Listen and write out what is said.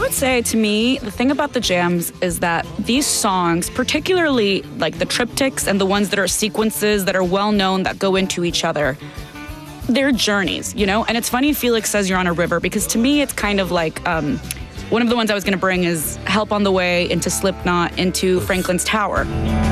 would say, to me, the thing about the jams is that these songs, particularly like the triptychs and the ones that are sequences that are well known that go into each other, they're journeys, you know? And it's funny Felix says you're on a river, because to me it's kind of like, one of the ones I was going to bring is Help on the Way, into Slipknot, into Franklin's Tower.